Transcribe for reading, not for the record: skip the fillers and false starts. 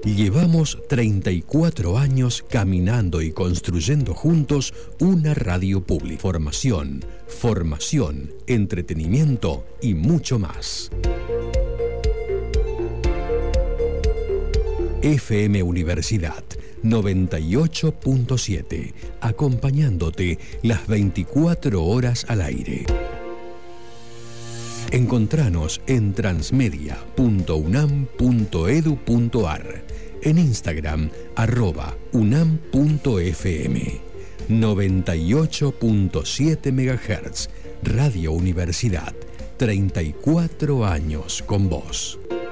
Llevamos 34 años caminando y construyendo juntos una radio pública. Formación, entretenimiento y mucho más. FM Universidad 98.7, acompañándote las 24 horas al aire. Encontranos en transmedia.unam.edu.ar, en Instagram @unam.fm. 98.7 MHz, Radio Universidad, 34 años con vos.